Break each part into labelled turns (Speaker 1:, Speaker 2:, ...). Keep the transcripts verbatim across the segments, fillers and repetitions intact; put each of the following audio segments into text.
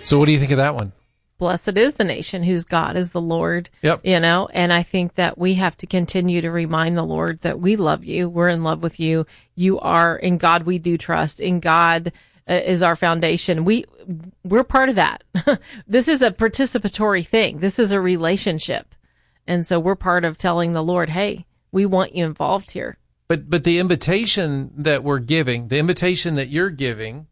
Speaker 1: So what do you think of that one?
Speaker 2: Blessed is the nation whose God is the Lord.
Speaker 1: Yep.
Speaker 2: You know, and I think that we have to continue to remind the Lord that we love you. We're in love with you. You are, in God we do trust. In God uh, is our foundation. We, we're part of that. This is a participatory thing. This is a relationship. And so we're part of telling the Lord, hey, we want you involved here.
Speaker 1: But, but the invitation that we're giving, the invitation that you're giving,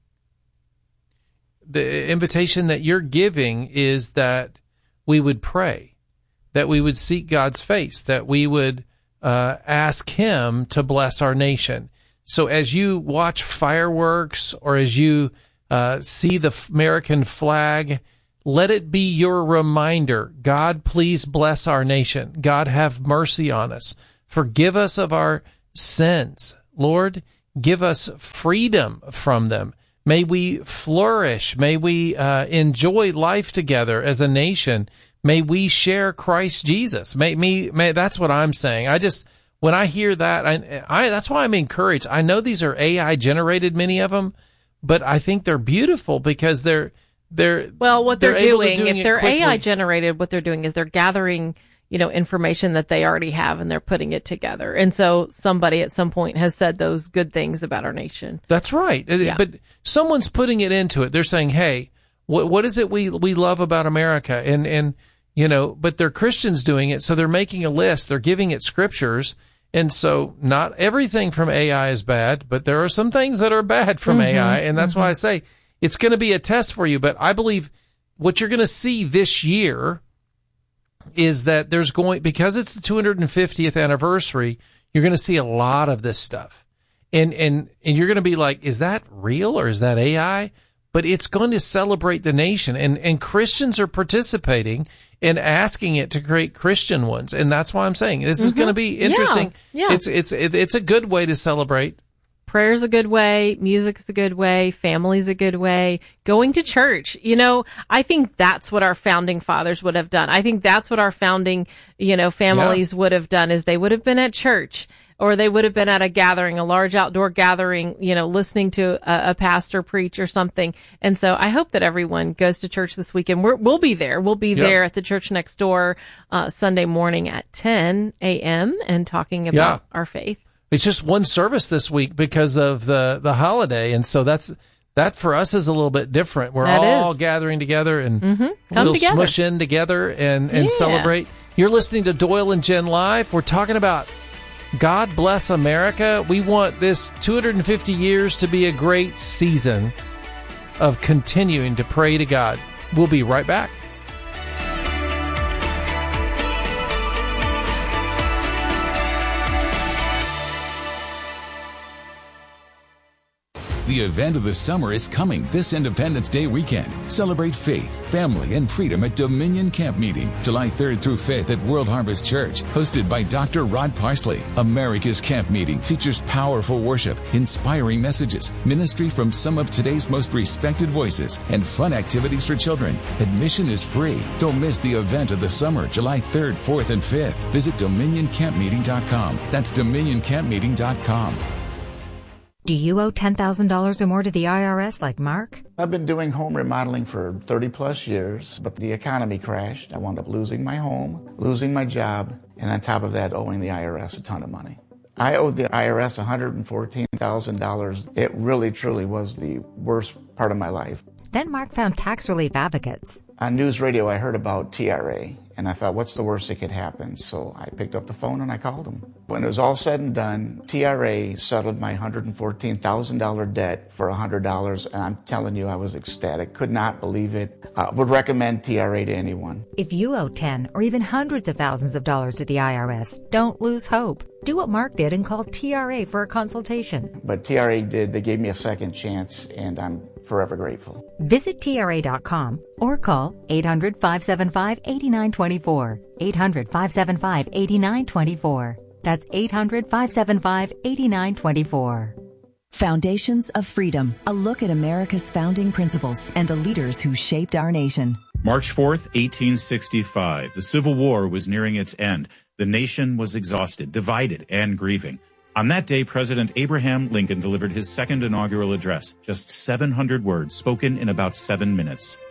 Speaker 1: the invitation that you're giving is that we would pray, that we would seek God's face, that we would uh, ask Him to bless our nation. So as you watch fireworks or as you uh, see the American flag, let it be your reminder, God, please bless our nation. God, have mercy on us. Forgive us of our sins. Lord, give us freedom from them. May we flourish. May we uh, enjoy life together as a nation. May we share Christ Jesus. May me. May, that's what I'm saying. I just, when I hear that, I, I that's why I'm encouraged. I know these are A I generated, many of them, but I think they're beautiful because they're they're
Speaker 2: well, what they're,
Speaker 1: they're
Speaker 2: doing,
Speaker 1: doing
Speaker 2: if they're
Speaker 1: quickly.
Speaker 2: A I generated, what they're doing is they're gathering, you know, information that they already have and they're putting it together. And so somebody at some point has said those good things about our nation.
Speaker 1: That's right.
Speaker 2: Yeah.
Speaker 1: But someone's putting it into it. They're saying, hey, what what is it we we love about America? And and you know, but they're Christians doing it, so they're making a list. They're giving it scriptures. And so not everything from A I is bad, but there are some things that are bad from mm-hmm. A I. And that's mm-hmm. why I say it's going to be a test for you. But I believe what you're going to see this year is that there's going, because it's the two hundred fiftieth anniversary, you're going to see a lot of this stuff. And, and, and you're going to be like, is that real or is that A I? But it's going to celebrate the nation, and, and Christians are participating and asking it to create Christian ones. And that's why I'm saying this is mm-hmm. going to be interesting.
Speaker 2: Yeah, yeah.
Speaker 1: It's, it's, it's a good way to celebrate.
Speaker 2: Prayer's a good way. Music's a good way. Family's a good way. Going to church. You know, I think that's what our founding fathers would have done. I think that's what our founding, you know, families yeah. would have done, is they would have been at church, or they would have been at a gathering, a large outdoor gathering, you know, listening to a, a pastor preach or something. And so I hope that everyone goes to church this weekend. We're, we'll be there. We'll be
Speaker 1: yep.
Speaker 2: there at the church next door, uh, Sunday morning at ten a.m. and talking about yeah. our faith.
Speaker 1: It's just one service this week because of the, the holiday. And so that's, that for us is a little bit different. We're
Speaker 2: that
Speaker 1: all
Speaker 2: is.
Speaker 1: gathering together and
Speaker 2: mm-hmm. Come
Speaker 1: we'll
Speaker 2: together.
Speaker 1: smush in together and, and
Speaker 2: yeah.
Speaker 1: celebrate. You're listening to Doyle and Jen Live. We're talking about God bless America. We want this two hundred fifty years to be a great season of continuing to pray to God. We'll be right back.
Speaker 3: The event of the summer is coming this Independence Day weekend. Celebrate faith, family, and freedom at Dominion Camp Meeting, July third through fifth at World Harvest Church, hosted by Doctor Rod Parsley. America's Camp Meeting features powerful worship, inspiring messages, ministry from some of today's most respected voices, and fun activities for children. Admission is free. Don't miss the event of the summer, July third, fourth, and fifth. Visit dominion camp meeting dot com. That's dominion camp meeting dot com.
Speaker 4: Do you owe ten thousand dollars or more to the I R S like Mark?
Speaker 5: I've been doing home remodeling for thirty plus years, but the economy crashed. I wound up losing my home, losing my job, and on top of that, owing the I R S a ton of money. I owed the I R S one hundred fourteen thousand dollars. It really, truly was the worst part of my life.
Speaker 4: Then Mark found tax relief advocates.
Speaker 5: On news radio, I heard about T R A, and I thought, what's the worst that could happen? So I picked up the phone and I called them. When it was all said and done, T R A settled my one hundred fourteen thousand dollars debt for one hundred dollars, and I'm telling you, I was ecstatic. Could not believe it. Uh, would recommend T R A to anyone.
Speaker 4: If you owe ten or even hundreds of thousands of dollars to the I R S, don't lose hope. Do what Mark did and call T R A for a consultation.
Speaker 5: But T R A did. They gave me a second chance, and I'm forever grateful.
Speaker 4: Visit T R A dot com or call eight hundred, five seven five, eight nine two four. eight hundred, five seven five, eight nine two four. That's eight hundred, five seven five, eight nine two four.
Speaker 6: Foundations of Freedom, a look at America's founding principles and the leaders who shaped our nation.
Speaker 7: March fourth, eighteen sixty-five. The Civil War was nearing its end. The nation was exhausted, divided, and grieving. On that day, President Abraham Lincoln delivered his second inaugural address, just seven hundred words spoken in about seven minutes.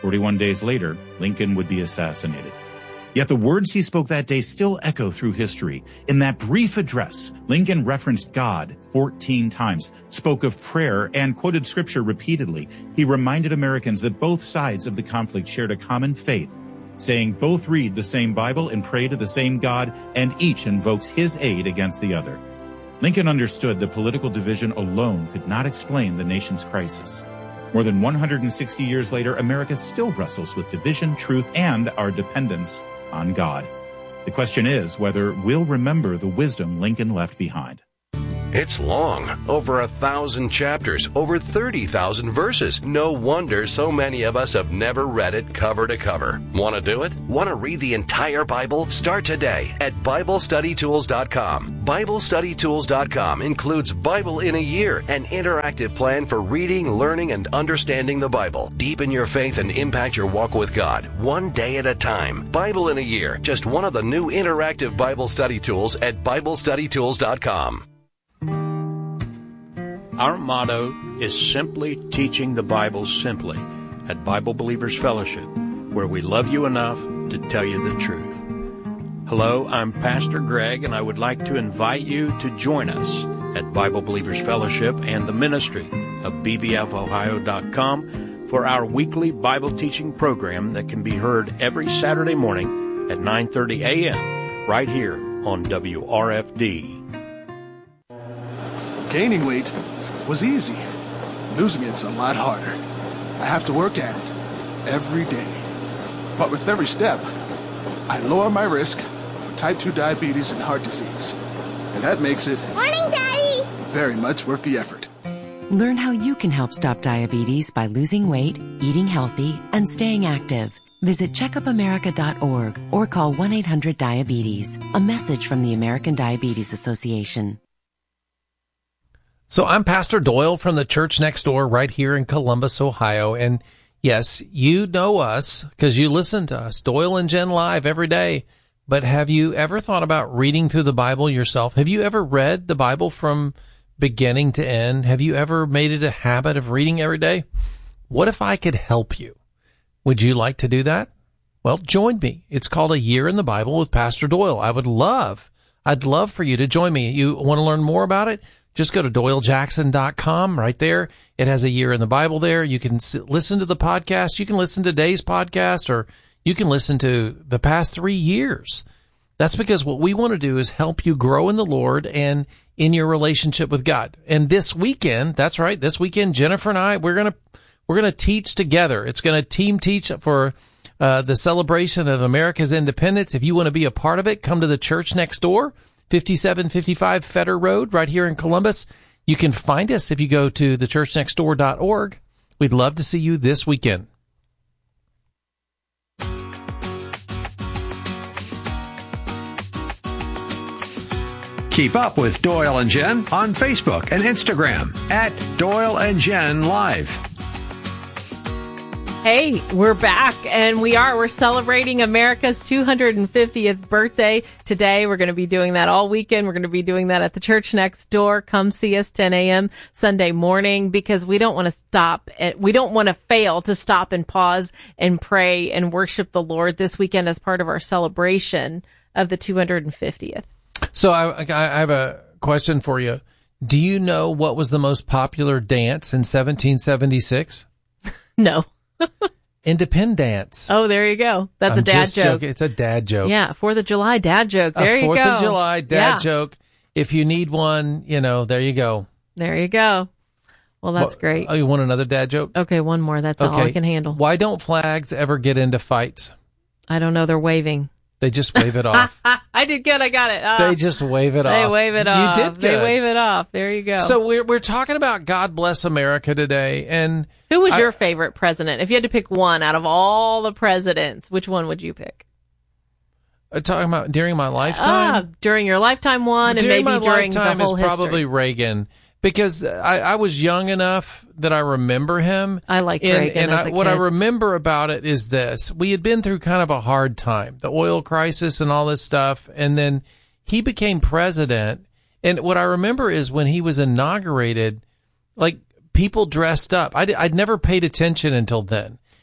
Speaker 7: forty-one days later, Lincoln would be assassinated. Yet the words he spoke that day still echo through history. In that brief address, Lincoln referenced God fourteen times, spoke of prayer, and quoted scripture repeatedly. He reminded Americans that both sides of the conflict shared a common faith, saying both read the same Bible and pray to the same God, and each invokes his aid against the other. Lincoln understood that political division alone could not explain the nation's crisis. More than one hundred sixty years later, America still wrestles with division, truth, and our dependence on God. The question is whether we'll remember the wisdom Lincoln left behind.
Speaker 8: It's long, over a thousand chapters, over thirty thousand verses. No wonder so many of us have never read it cover to cover. Want to do it? Want to read the entire Bible? Start today at Bible Study Tools dot com. Bible Study Tools dot com includes Bible in a Year, an interactive plan for reading, learning, and understanding the Bible. Deepen your faith and impact your walk with God, one day at a time. Bible in a Year, just one of the new interactive Bible study tools at Bible Study Tools dot com.
Speaker 9: Our motto is simply teaching the Bible simply at Bible Believers Fellowship, where we love you enough to tell you the truth. Hello, I'm Pastor Greg, and I would like to invite you to join us at Bible Believers Fellowship and the ministry of B B F Ohio dot com for our weekly Bible teaching program that can be heard every Saturday morning at nine thirty a.m. right here on W R F D.
Speaker 10: Gaining weight was easy. Losing it's a lot harder. I have to work at it every day. But with every step, I lower my risk for type two diabetes and heart disease. And that makes it...
Speaker 11: Morning, Daddy!
Speaker 10: ...very much worth the effort.
Speaker 12: Learn how you can help stop diabetes by losing weight, eating healthy, and staying active. Visit checkup america dot org or call one eight hundred diabetes. A message from the American Diabetes Association.
Speaker 1: So I'm Pastor Doyle from the church next door right here in Columbus, Ohio. And yes, you know us because you listen to us, Doyle and Jen Live every day. But have you ever thought about reading through the Bible yourself? Have you ever read the Bible from beginning to end? Have you ever made it a habit of reading every day? What if I could help you? Would you like to do that? Well, join me. It's called A Year in the Bible with Pastor Doyle. I would love, I'd love for you to join me. You want to learn more about it? Just go to Doyle Jackson dot com right there. It has A Year in the Bible there. You can listen to the podcast. You can listen to today's podcast, or you can listen to the past three years. That's because what we want to do is help you grow in the Lord and in your relationship with God. And this weekend, that's right, this weekend, Jennifer and I, we're going to, we're going to teach together. It's going to team teach for uh, the celebration of America's independence. If you want to be a part of it, come to the church next door. fifty-seven fifty-five Fetter Road right here in Columbus. You can find us if you go to the church next door dot org. We'd love to see you this weekend.
Speaker 13: Keep up with Doyle and Jen on Facebook and Instagram at Doyle and Jen Live.
Speaker 2: Hey, we're back, and we are. We're celebrating America's two hundred fiftieth birthday today. We're going to be doing that all weekend. We're going to be doing that at the church next door. Come see us ten a.m. Sunday morning, because we don't want to stop. We don't want to fail to stop and pause and pray and worship the Lord this weekend as part of our celebration of the two hundred fiftieth.
Speaker 1: So I, I have a question for you. Do you know what was the most popular dance in seventeen seventy-six?
Speaker 2: No.
Speaker 1: Independence.
Speaker 2: Oh, there you go. That's
Speaker 1: I'm
Speaker 2: a dad
Speaker 1: just
Speaker 2: joke.
Speaker 1: Joking. It's a dad joke.
Speaker 2: Yeah, Fourth of July dad joke. There
Speaker 1: a
Speaker 2: you
Speaker 1: Fourth
Speaker 2: go.
Speaker 1: Fourth of July dad
Speaker 2: yeah.
Speaker 1: joke. If you need one, you know, there you go.
Speaker 2: There you go. Well, that's
Speaker 1: well,
Speaker 2: great.
Speaker 1: Oh, you want another dad joke?
Speaker 2: Okay, one more. That's
Speaker 1: okay.
Speaker 2: all I can handle.
Speaker 1: Why don't flags ever get into fights?
Speaker 2: I don't know. They're waving.
Speaker 1: They just wave it off.
Speaker 2: I did good. I got it. Uh,
Speaker 1: they just wave it
Speaker 2: they
Speaker 1: off.
Speaker 2: They wave it off.
Speaker 1: You did good.
Speaker 2: They wave it off. There you go.
Speaker 1: So we're we're talking about God Bless America today, and
Speaker 2: who was
Speaker 1: I,
Speaker 2: your favorite president? If you had to pick one out of all the presidents, which one would you pick?
Speaker 1: Uh, talking about during my lifetime.
Speaker 2: Ah, during your lifetime one,
Speaker 1: during
Speaker 2: and maybe
Speaker 1: my
Speaker 2: during
Speaker 1: lifetime
Speaker 2: the whole
Speaker 1: is probably
Speaker 2: history.
Speaker 1: Reagan. Because I, I was young enough that I remember him.
Speaker 2: I liked
Speaker 1: and,
Speaker 2: Reagan
Speaker 1: And
Speaker 2: as
Speaker 1: I,
Speaker 2: a
Speaker 1: what
Speaker 2: kid.
Speaker 1: I remember about it is this. We had been through kind of a hard time, the oil crisis and all this stuff. And then he became president. And what I remember is when he was inaugurated, like, people dressed up. I'd, I'd never paid attention until then.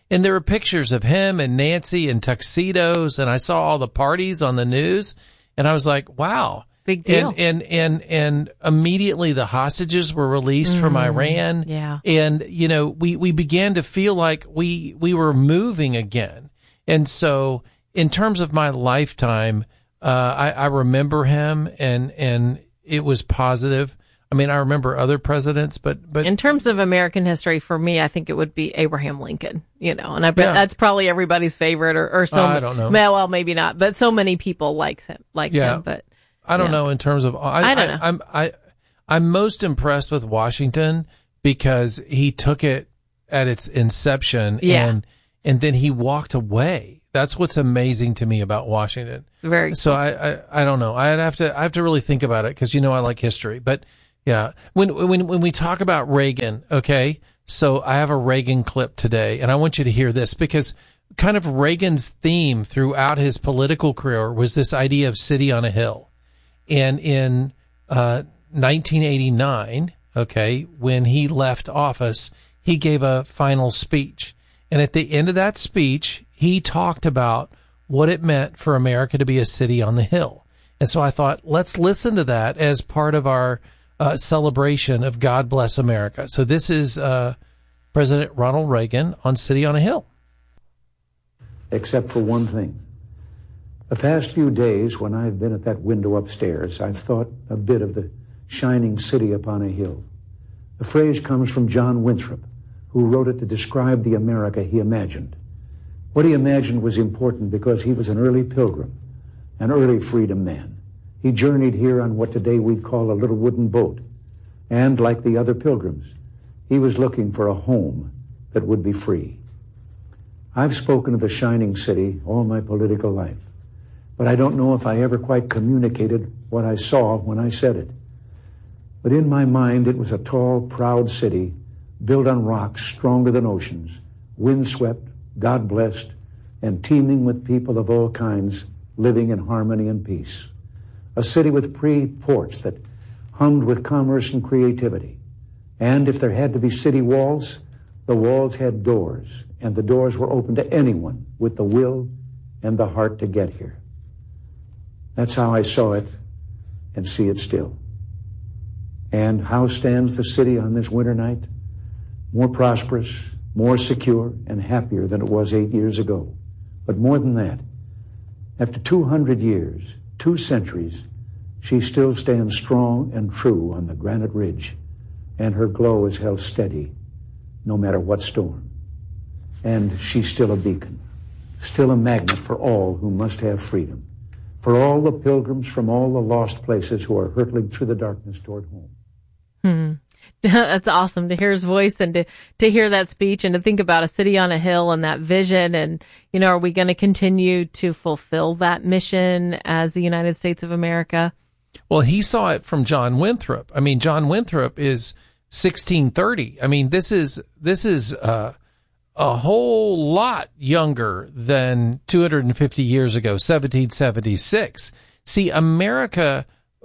Speaker 1: And there were pictures of him and Nancy in tuxedos, and I saw all the parties on the news, and I was like, wow.
Speaker 2: Big deal.
Speaker 1: And, and, and, and immediately the hostages were released mm, from Iran.
Speaker 2: Yeah.
Speaker 1: And, you know, we, we began to feel like we, we were moving again. And so in terms of my lifetime, uh, I, I remember him and, and it was positive. I mean, I remember other presidents, but, but
Speaker 2: in terms of American history, for me, I think it would be Abraham Lincoln, you know, and I bet yeah. that's probably everybody's favorite or, or so.
Speaker 1: Uh, I don't know.
Speaker 2: Well, maybe not, but so many people likes him, like
Speaker 1: yeah.
Speaker 2: him, but.
Speaker 1: I don't
Speaker 2: yeah.
Speaker 1: know in terms of, I,
Speaker 2: I don't know.
Speaker 1: I, I'm, I, I'm most impressed with Washington because he took it at its inception
Speaker 2: yeah.
Speaker 1: and, and then he walked away. That's what's amazing to me about Washington.
Speaker 2: Very.
Speaker 1: So I, I, I don't know. I'd have to, I have to really think about it because, you know, I like history, but yeah, when, when, when we talk about Reagan, okay, so I have a Reagan clip today and I want you to hear this because kind of Reagan's theme throughout his political career was this idea of city on a hill. And in uh, nineteen eighty-nine, okay, when he left office, he gave a final speech. And at the end of that speech, he talked about what it meant for America to be a city on the hill. And so I thought, let's listen to that as part of our uh, celebration of God Bless America. So this is uh, President Ronald Reagan on City on a Hill.
Speaker 11: Except for one thing. The past few days, when I've been at that window upstairs, I've thought a bit of the shining city upon a hill. The phrase comes from John Winthrop, who wrote it to describe the America he imagined. What he imagined was important because he was an early pilgrim, an early freedom man. He journeyed here on what today we'd call a little wooden boat. And like the other pilgrims, he was looking for a home that would be free. I've spoken of the shining city all my political life. But I don't know if I ever quite communicated what I saw when I said it. But in my mind, it was a tall, proud city built on rocks stronger than oceans, windswept, God-blessed, and teeming with people of all kinds living in harmony and peace. A city with free ports that hummed with commerce and creativity. And if there had to be city walls, the walls had doors, and the doors were open to anyone with the will and the heart to get here. That's how I saw it and see it still. And how stands the city on this winter night? More prosperous, more secure, and happier than it was eight years ago. But more than that, after two hundred years, two centuries, she still stands strong and true on the granite ridge, and her glow is held steady no matter what storm. And she's still a beacon, still a magnet for all who must have freedom. For all the pilgrims from all the lost places who are hurtling through the darkness toward home.
Speaker 2: Hmm. That's awesome to hear his voice and to, to hear that speech and to think about a city on a hill and that vision. And, you know, are we going to continue to fulfill that mission as the United States of America?
Speaker 1: Well, he saw it from John Winthrop. I mean, John Winthrop is sixteen thirty. I mean, this is, this is, uh, a whole lot younger than two hundred fifty years ago, seventeen seventy-six. See, America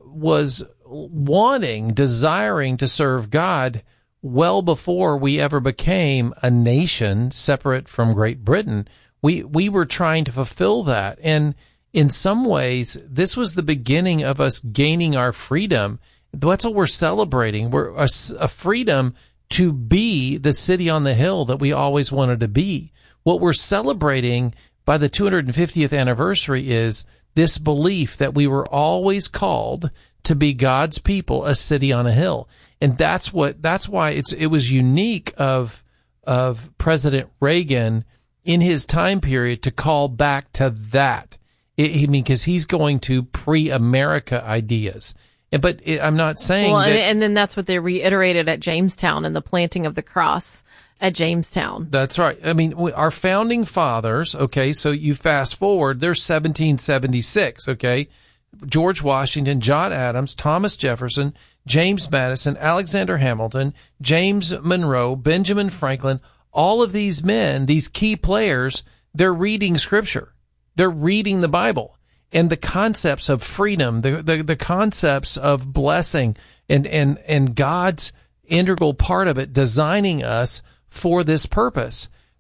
Speaker 1: was wanting, desiring to serve God well before we ever became a nation separate from Great Britain. We, we were trying to fulfill that. And in some ways, this was the beginning of us gaining our freedom. That's what we're celebrating. We're a, a freedom to be the city on the hill that we always wanted to be. What we're celebrating by the two hundred fiftieth anniversary is this belief that we were always called to be God's people, a city on a hill. And that's what, that's why it's, it was unique of, of President Reagan in his time period to call back to that. It, I mean, because he's going to pre-America ideas. But it, I'm not saying
Speaker 2: well,
Speaker 1: that.
Speaker 2: And then that's what they reiterated at Jamestown and the planting of the cross at Jamestown.
Speaker 1: That's right. I mean, we, our founding fathers, okay, so you fast forward, they're seventeen seventy-six, okay? George Washington, John Adams, Thomas Jefferson, James Madison, Alexander Hamilton, James Monroe, Benjamin Franklin, all of these men, these key players, they're reading Scripture. They're reading the Bible. And the concepts of freedom, the, the, the concepts of blessing and, and, and God's integral part of it, designing us for this purpose.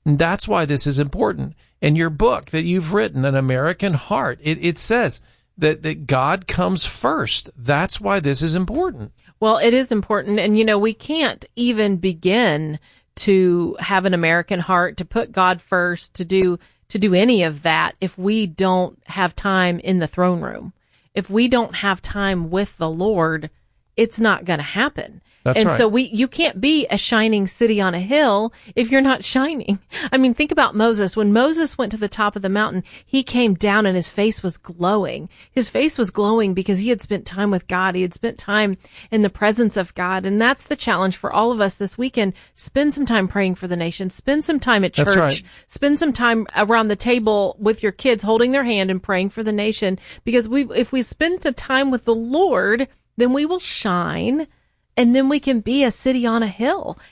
Speaker 1: And that's why this is important. In your book that you've written, An American Heart, it, it says that, that God comes first. That's why this is important.
Speaker 2: Well, it is important. And, you know, we can't even begin to have an American heart, to put God first, to do to do any of that if we don't have time in the throne room. If we don't have time with the Lord, it's not going to happen.
Speaker 1: That's
Speaker 2: and
Speaker 1: right.
Speaker 2: so we, you can't be a shining city on a hill if you're not shining. I mean, think about Moses. When Moses went to the top of the mountain, he came down and his face was glowing. His face was glowing because he had spent time with God. He had spent time in the presence of God. And that's the challenge for all of us this weekend. Spend some time praying for the nation. Spend some time at church.
Speaker 1: That's right.
Speaker 2: Spend some time around the table with your kids, holding their hand and praying for the nation. Because we, if we spend the time with the Lord, then we will shine. And then we can be a city on a hill.